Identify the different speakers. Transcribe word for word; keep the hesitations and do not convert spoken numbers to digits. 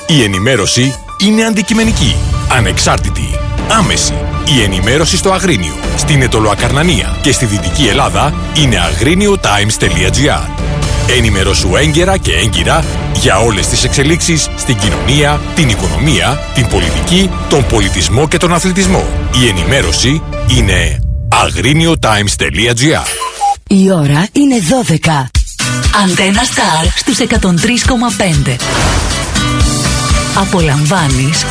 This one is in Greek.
Speaker 1: Η ενημέρωση είναι αντικειμενική, ανεξάρτητη, άμεση. Η ενημέρωση στο Αγρίνιο, στην Αιτωλοακαρνανία και στη Δυτική Ελλάδα είναι αγρίνιο τάιμς τελεία τζι άρ. Ενημερώσου έγκαιρα και έγκυρα για όλες τις εξελίξεις στην κοινωνία, την οικονομία, την πολιτική, τον πολιτισμό και τον αθλητισμό. Η ενημέρωση είναι αγρίνιο τάιμς τελεία τζι άρ.
Speaker 2: Η ώρα είναι δώδεκα. Αντένα Σταρ στους εκατόν τρία κόμμα πέντε. Απολαμβάνεις